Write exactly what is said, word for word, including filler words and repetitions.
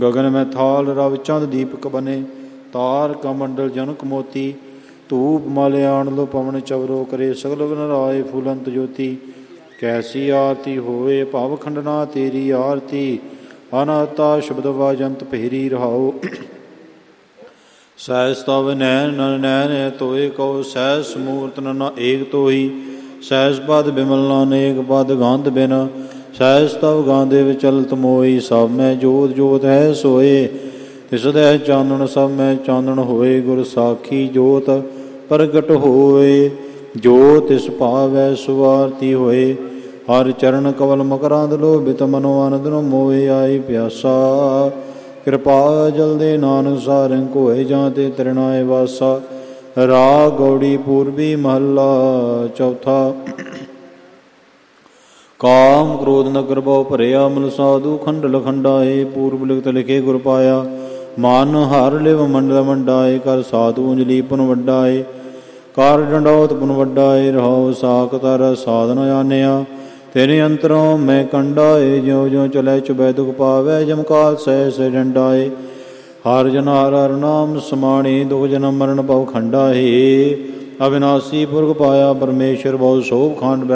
ਗਗਨ ਮੈਂ ਥਾਲ ਰਵ ਚੰਦ ਦੀਪਕ ਬਨੇ, ਤਾਰ ਕਮੰਡਲ ਜਨਕ ਮੋਤੀ, ਧੂਪ ਮਾਲਿਆਣ ਲੋ ਪਵਨ ਚਵਰੋ ਕਰੇ, ਸਗਲ ਗਨ ਰਾਏ ਫੁਲੰਤ ਜੋਤੀ। ਕੈਸੀ ਆਰਤੀ ਹੋਏ ਭਵ ਖੰਡਨਾ ਤੇਰੀ ਆਰਤੀ, ਅਨਹਤਾ ਸ਼ਬਦ ਵਾਜੰਤ ਭੇਰੀ ਰਹਾਓ। ਸਹਿਜ ਤਵ ਨੈਣ ਨਨ ਨੈਣ ਤੋਏ ਕਉ, ਸਹਿਜ ਸਮੂਰਤ ਨਨ ਏਕ ਤੋਈ। ਸਹਿਜ ਪਦ ਬਿਮਲ ਨਾਨੇਕ ਪਦ ਗੰਧ ਬਿਨ, ਸਹਿਜ ਤਵ ਗਾਂਦੇ ਵਿਚਲਤ ਮੋਈ। ਸਭ ਮੈਂ ਜੋਤ ਜੋਤ ਹੈ ਸੋਏ, ਤਿਸਦੈ ਚਾਨਣ ਸਭ ਮੈਂ ਚਾਨਣ ਹੋਏ। ਗੁਰ ਸਾਖੀ ਜੋਤ ਪ੍ਰਗਟ ਹੋਏ, ਜੋ ਤਿਸ ਭਾਵੈ ਸੁਆਰਤੀ ਹੋਏ। ਹਰ ਚਰਨ ਕਵਲ ਮਕਰਾਂਦ ਲੋਭਿਤ, ਮਨੋ ਆਨੰਦ ਨੂੰ ਮੋਏ। ਆਈ ਪਿਆਸਾ ਕਿਰਪਾ ਜਲ ਦੇ ਨਾਨਕ ਸਾਰਿੰ ਕੋਏ, ਜਾਂ ਤੇ ਤ੍ਰਿਣਾਏ ਵਾਸਾ। ਰਾਗ ਗੌੜੀ ਪੂਰਬੀ ਮਹੱਲਾ ਚੌਥਾ। ਕਾਮ ਕ੍ਰੋਧ ਨਗਰ ਬਹੁ ਭਰਿਆ, ਮਲ ਸਾਧੂ ਖੰਡਲ ਖੰਡਾਏ। ਪੂਰਬ ਲਿਖਤ ਲਿਖੇ ਗੁਰ ਪਾਇਆ, ਮਨ ਹਰ ਲਿਵ ਮੰਡਲ ਮੰਡਾਏ। ਕਰ ਸਾਧੂ ਅੰਜਲੀ ਪੁਨ ਵੱਡਾਏ, ਕਰ ਡੰਡੌਤ ਪੁਨ ਵੱਡਾਏ। ਰਹਾਉ ਸਾਖ ਤਰ ਸਾਧਨ ਆਨਿਆ, ਤੇਰੇ ਅੰਤਰੋਂ ਮੈਂ ਕੰਡਾਏ। ਜਿਉ ਜਿਉ ਚਲੈ ਚੁਬੈ ਦੁਖ ਪਾਵੈ, ਜਮਕਾਲ ਸਹਿ ਸਹਿ ਡੰਡਾਏ। ਹਰ ਜਨ ਹਰ ਹਰ ਨਾਮ ਸਮਾਣੇ, ਦੁਖ ਜਨਮ ਮਰਨ ਭਉ ਖੰਡਾਏ। ਅਵਿਨਾਸੀ ਪੁਰਖ ਪਾਇਆ ਪਰਮੇਸ਼ਰ, ਬਹੁ ਸੋਭ ਖੰਡ